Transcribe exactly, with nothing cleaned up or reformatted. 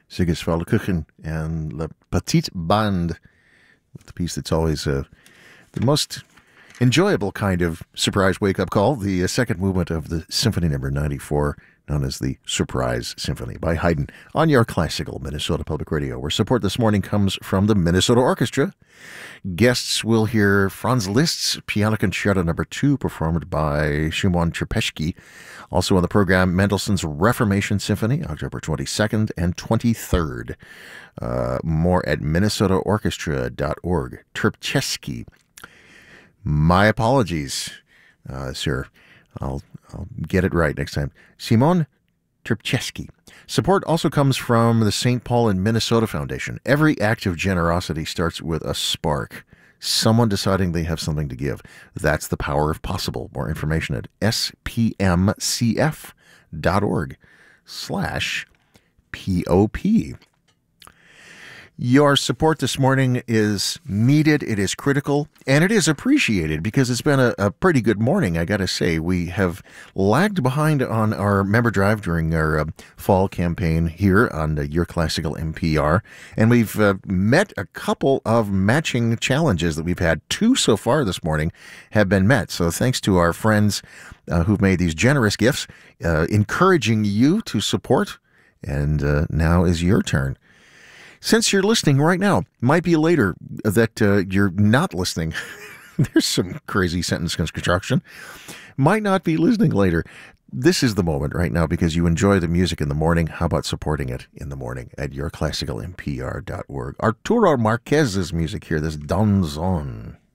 Sigisvald Kuchen and La Petite Bande, the piece that's always uh, the most enjoyable kind of surprise wake-up call, the uh, second movement of the Symphony Number ninety-four, known as the Surprise Symphony by Haydn, on your classical Minnesota Public Radio, where support this morning comes from the Minnesota Orchestra. Guests will hear Franz Liszt's Piano Concerto Number two, performed by Szymon Trepeszki. Also on the program, Mendelssohn's Reformation Symphony, October twenty-second and twenty-third. Uh, more at minnesota orchestra dot org. Trepeszki. My apologies, uh, sir. I'll, I'll get it right next time. Szymon Trepeszki. Support also comes from the Saint Paul and Minnesota Foundation. Every act of generosity starts with a spark. Someone deciding they have something to give. That's the power of possible. More information at s p m c f dot org slash P O P. Your support this morning is needed, it is critical, and it is appreciated because it's been a, a pretty good morning, I gotta say. We have lagged behind on our member drive during our uh, fall campaign here on the Your Classical N P R, and we've uh, met a couple of matching challenges that we've had. Two so far this morning have been met, so thanks to our friends uh, who've made these generous gifts, uh, encouraging you to support, and uh, now is your turn. Since you're listening right now, might be later that uh, you're not listening. There's some crazy sentence construction. Might not be listening later. This is the moment right now because you enjoy the music in the morning. How about supporting it in the morning at your classical N P R dot org? Arturo Marquez's music here, this Danzón.